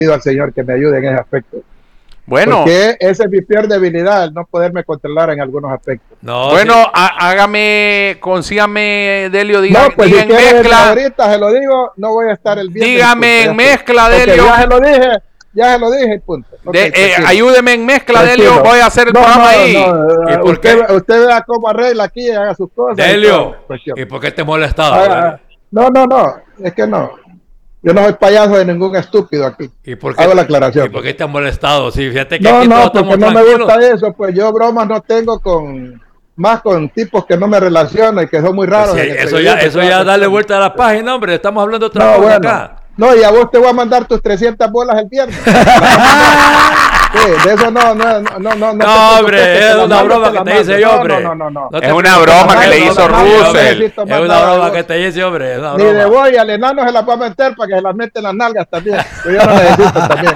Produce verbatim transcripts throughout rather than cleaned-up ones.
pido al Señor que me ayude en ese aspecto. Bueno. Porque esa es mi peor debilidad, el no poderme controlar en algunos aspectos. No, bueno, sí. hágame, consígame, Delio, diga, no, pues diga si en mezcla. Ahorita se lo digo, no voy a estar el viernes. Dígame en mezcla, Delio. Okay, ya se lo dije, ya se lo dije, punto. Okay, de, eh, ayúdeme en mezcla, tranquilo. Delio, voy a hacer el no, programa no, ahí. No, ¿Y por usted, qué? usted vea cómo arregla aquí y haga sus cosas. Delio, ¿y, ¿y por qué te molestaba? Ah, no, no, no, es que no. Yo no soy payaso de ningún estúpido aquí. ¿Y por qué, Hago la aclaración. ¿Y por qué te has molestado? Sí, fíjate que no, aquí no, todos porque no me gusta eso. Pues yo bromas no tengo con más con tipos que no me relaciono y que son muy raros. Pues sí, eso ya, eso ya darle vuelta a la página, hombre. Estamos hablando de otra no, cosa bueno. acá. No, y a vos te voy a mandar tus trescientas bolas el viernes. Sí, de eso no, no, no, no. No, no hombre, es una broma que te hice yo, hombre. No, no, no, no. Es una broma que le hizo Russell. Es una broma que te hice, hombre. Ni de voy al enano se la puedo meter para que se las mete en las nalgas también. Yo no necesito también.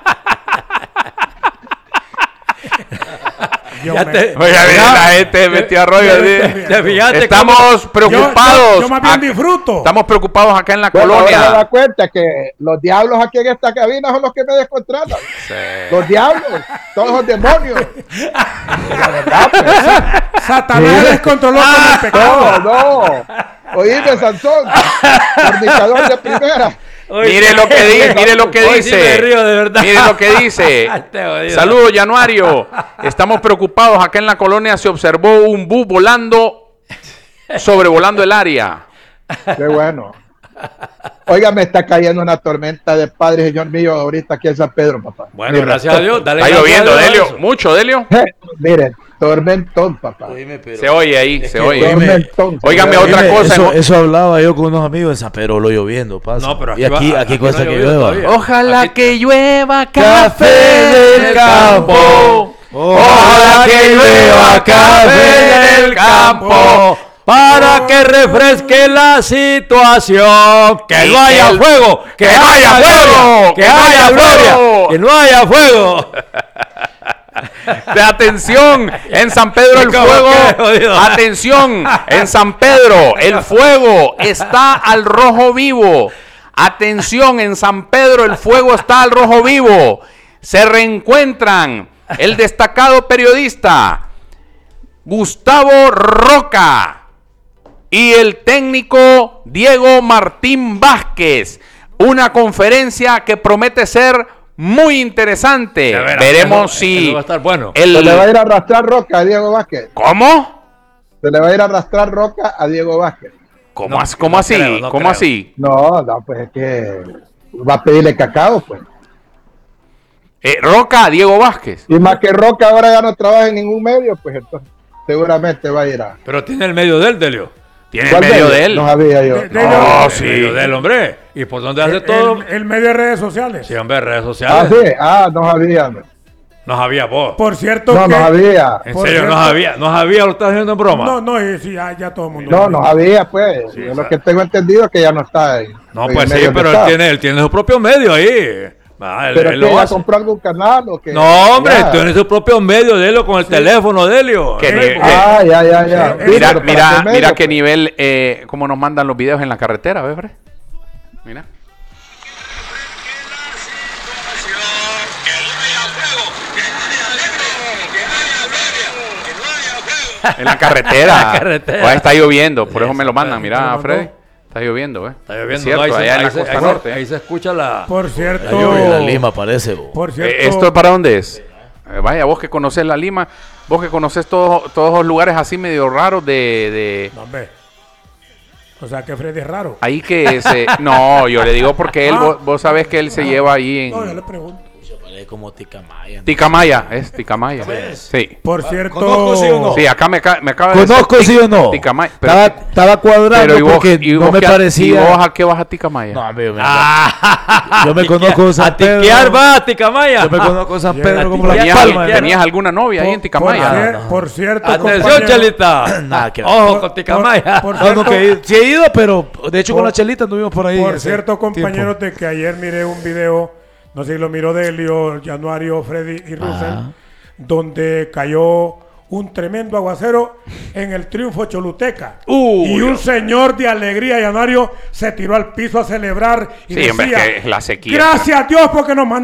Ya te, oye, mira, la gente metió a rollo. Estamos preocupados. Yo, yo, yo más bien disfruto. Estamos preocupados acá en la bueno, colonia. Ahora me da cuenta que los diablos aquí en esta cabina son los que me descontratan. Sí. Los diablos, todos los demonios. La verdad, pues, sí. Satanás sí. descontroló ah, con el pecado. No, no. Oíme, Sansón, fornicador de primera. Oye, mire lo que dice, mire lo que dice. Sí me río, de verdad. Mire lo que dice. Saludos, Januario. Estamos preocupados. Acá en la colonia se observó un bus volando, sobrevolando el área. Qué bueno. Oiga, me está cayendo una tormenta de Padre, Señor mío, ahorita aquí en San Pedro, papá. Bueno, mira, gracias a Dios. Dale está lloviendo, Delio. Mucho, Delio. Eh, miren, tormentón, papá. Oíme, pero... Se oye ahí, es se oye. Tormentón. Óigame otra oíme, cosa. Eso, eso hablaba yo con unos amigos en San Pedro, lo lloviendo, pasa. No, pero aquí y aquí, va, aquí, aquí cuesta no que llueva. Todavía. Ojalá aquí... que llueva café del campo. Ojalá que llueva café del campo. Para que refresque la situación. Que no haya el... fuego. Que, que no haya fuego. Que no haya gloria. Que no haya fuego. De atención, en San Pedro el fuego. Atención, en San Pedro el fuego está al rojo vivo. Atención, en San Pedro el fuego está al rojo vivo. Se reencuentran el destacado periodista Gustavo Roca y el técnico Diego Martín Vázquez. Una conferencia que promete ser muy interesante. Ya verás, Veremos eso, si... Eso va a estar bueno. El... Se le va a ir a arrastrar Roca a Diego Vázquez. ¿Cómo? Se le va a ir a arrastrar Roca a Diego Vázquez. ¿Cómo, no, ¿cómo no así? Creo, no ¿Cómo creo. así? No, no, pues es que va a pedirle cacao, pues. Eh, Roca a Diego Vázquez. Y más que Roca ahora ya no trabaja en ningún medio, pues entonces seguramente va a ir a... Pero tiene el medio del Delio. ¿Tiene el medio de él? No sabía yo. De, de no, el sí. medio de él, hombre. ¿Y por dónde hace el, todo? El, el medio de redes sociales. Sí, hombre, redes sociales. Ah, sí. Ah, no sabía. No, no sabía vos. Por cierto No, que, no sabía. ¿En serio? Cierto, no sabía. ¿No sabía? ¿Lo estás haciendo en broma? No, no, sí, ya, ya todo el mundo. No, no sabía, pues. Sí, yo lo que tengo entendido es que ya no está ahí. No, pues sí, pero él tiene, él tiene su propio medio ahí. Ah, él, ¿Pero él que ya compró algún canal o qué? No, hombre, ya. Tiene su propio medio de Delio con el sí. teléfono de Delio. Eh, ah, ya, ya, ya. Eh, mira, mira, qué mira qué nivel, eh, cómo nos mandan los videos en la carretera, ¿ves, Fred? Mira. En la carretera. la carretera. Pues está lloviendo, por eso me lo mandan. Mira, Freddy. Está lloviendo, ¿eh? Está lloviendo. Es cierto, no, ahí allá se, en ahí la se, costa ahí norte. Se, ahí se escucha la... Por cierto... La lluvia, la Lima parece. Por cierto... Eh, ¿Esto para dónde es? Eh, vaya, vos que conoces la Lima, vos que conoces todos, todos los lugares así medio raros de... de... No, hombre. O sea, que Freddy es raro. Ahí que se... No, yo le digo porque él, ah, vos, vos sabés que él se ah, lleva ahí en... No, yo le pregunto. Como Ticamaya. Ticamaya, es Ticamaya. Sí. Por cierto. ¿Conozco sí o no? Sí, acá me, me acaba de ¿Conozco sí o no? Ticamaya. Estaba, estaba cuadrando pero porque y vos, no me que, parecía. ¿Y vos a qué vas a Ticamaya? No, amigo, me ah, yo me conozco San a Pedro. ¿A tiquear va a Ticamaya? Yo me conozco San Pedro como la palma. ¿Tenías alguna novia ahí en Ticamaya? Por, no, no. por cierto. Atención, Chelita. Nada que Ojo con Ticamaya. Por, por no, no, que sí he ido, pero de hecho por, con la Chelita anduvimos por ahí. Por cierto, compañeros, de que ayer miré un video. No sé si lo miró Delio, Januario, Freddy y Russell, ah. donde cayó un tremendo aguacero en el triunfo choluteca. Uh, y un señor de alegría llanario se tiró al piso a celebrar y sí, hombre, decía, que la sequía. gracias a Dios porque nos mandó